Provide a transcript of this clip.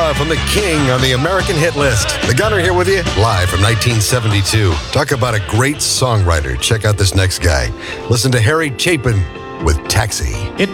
Love from the King on the American hit list. The Gunner here with you, live from 1972. Talk about a great songwriter. Check out this next guy. Listen to Harry Chapin with Taxi.